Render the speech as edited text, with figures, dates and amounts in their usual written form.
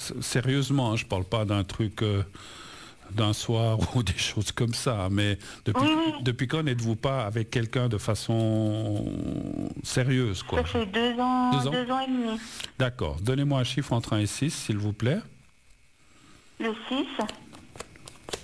sérieusement, hein, je parle pas d'un truc d'un soir ou des choses comme ça, mais depuis quand n'êtes-vous pas avec quelqu'un de façon sérieuse, quoi? Ça fait 2 ans, 2 ans? 2 ans et demi. D'accord. Donnez-moi un chiffre entre 1 et 6, s'il vous plaît. Le 6,